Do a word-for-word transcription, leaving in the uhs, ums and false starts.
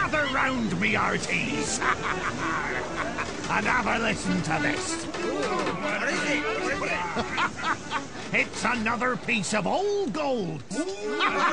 Gather round me, hearties, and have a listen to this. What is it? It's another piece of old gold.